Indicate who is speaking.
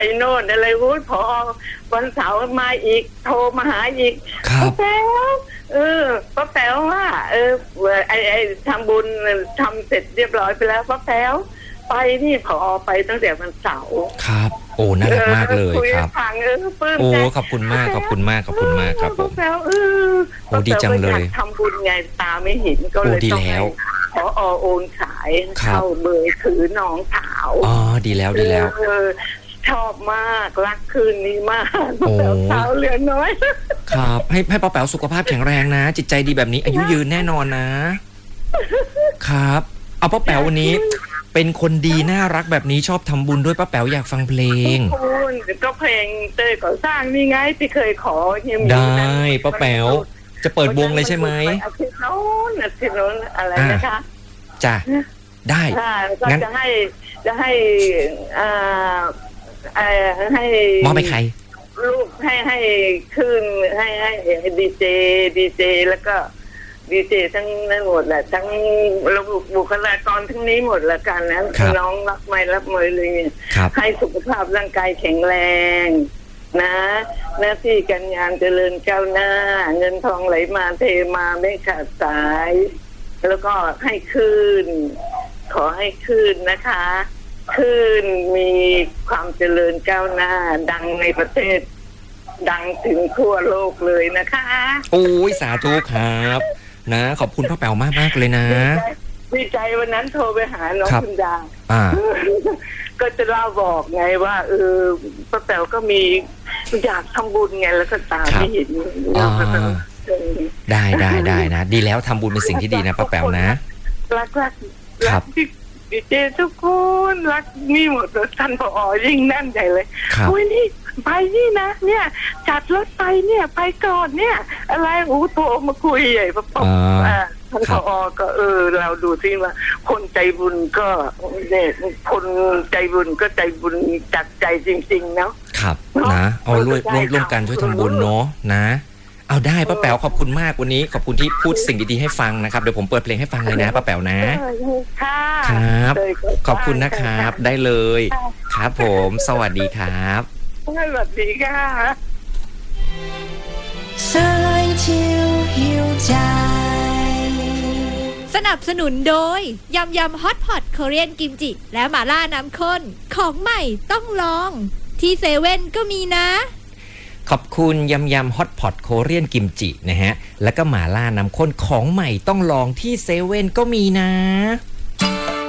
Speaker 1: ไอ้โน่นอะไรวุ้ยพอวันเสาร์มาอีกโทรมาหาอีก
Speaker 2: ครับ
Speaker 1: ป้าแป๋วป้าแป๋วว่าไอ้ทำบุญทำเสร็จเรียบร้อยไปแล้วป้าแป๋วไปนี่พอไปตั้งแต่วันเสาร์
Speaker 2: ครับโอ้น่ารักมากเลยครับ
Speaker 1: ฟังปลื้ม
Speaker 2: โอ้
Speaker 1: ใจ
Speaker 2: ขอบคุณมากขอบคุณมากขอบคุณมากครับผม
Speaker 1: ป้าแป๋ว
Speaker 2: โอ้ดีจังเลย
Speaker 1: ป้าแป๋วก็อากทำบุญไงตาไม่เห็นก็เลย
Speaker 2: โอ้ดี
Speaker 1: ต้อง
Speaker 2: แล้ว
Speaker 1: ให้พอโอนขาย
Speaker 2: ครับ
Speaker 1: เข้าเบอร์ถือน้องสาว
Speaker 2: อ๋อดีแล้วดีแล้ว
Speaker 1: ชอบมากรักคืนนี้มาก
Speaker 2: โอ้
Speaker 1: สาวเหลือน้อย
Speaker 2: ครับให้ป้าแป๋วสุขภาพแข็งแรงนะ จิตใจดีแบบนี้อายุยืนแน่นอนนะ ครับเอาป้าแป๋ววันนี้ เป็นคนดีน่ารักแบบนี้ชอบทำบุญด้วยป้าแป๋วอยากฟังเพลง
Speaker 1: คุณก็เพลงเต้ยก่อสร้างนี่ไงที่เคยขอเฮียหมี
Speaker 2: ได้ป้าแป๋วจะเปิดวงเลยใช่ไหม
Speaker 1: อาทิตย์โน้นอะไรนะคะ
Speaker 2: จ้ะได้
Speaker 1: ก็
Speaker 2: งั้น
Speaker 1: จะให้ให้
Speaker 2: มอบไปใคร
Speaker 1: ลูกให้ขึ้นให้ดีเจแล้วก็ดีเจทั้งนั้นหมดแหละทั้งระบบบุคลากรทั้งนี้หมดละกันนะน้องรักไม่รับมือเลยเนี่ยให้สุขภาพร่างกายแข็งแรงนะหน้าที่การงานเจริญก้าวหน้าเงินทองไหลมาเทมาไม่ขาดสาย แล้วก็ให้ขึ้นขอให้ขึ้นนะคะขึ้นมีความเจริญก้าวหน้าดังในประเทศดังถึงทั่วโลกเลยนะคะ
Speaker 2: โอ้ยสาธุครับนะขอบคุณป้าแป๋วมากเลยนะ
Speaker 1: ดีใจวันนั้นโทรไปหาน้องคุณดาก็จะเล่าบอกไงว่าป้าแป๋วก็มีอยากทำบุญไงแล้วก็ตาไม่เห็น
Speaker 2: ได้นะดีแล้วทำบุญเป็นสิ่งที่ดีนะป้าแป๋วนะ
Speaker 1: รักดีเจทุกคนรักนี่หมดท่านผอยิ่งแน่นใหญ่เลยโอ้ยนี่ไปนี่นะเนี่ยจัดรถไปเนี่ยไปก่อนเนี่ยอะไรโทรมาคุยใหญ่ป๊อท่านผอก็เราดูซิว่าคนใจบุญก็เนี่ยคนใจบุญก็ใจบุญจากใจจริงๆเนาะ
Speaker 2: ครับนะเอาร่วมกันช่วยทำบุญเนาะนะเอาได้ป้าแป๋วขอบคุณมากวันนี้ขอบคุณที่พูดสิ่งดีๆให้ฟังนะครับเดี๋ยวผมเปิดเพลงให้ฟังเลยนะป้าแป๋วนะครับขอบคุณนะครับได้เลยครับผมสวัสดีครับ
Speaker 1: สวัสดีค่ะ
Speaker 3: สายเที่ยวหิวใจ
Speaker 4: สนับสนุนโดยยำฮอตพอตโคเรียนกิมจิและหม่าล่าน้ำข้นของใหม่ต้องลองที่เซเว่นก็มีนะ
Speaker 2: ขอบคุณยำฮอตพอตโคเรียนกิมจินะฮะแล้วก็หม่าล่าน้ำข้นของใหม่ต้องลองที่เซเว่นก็มีนะ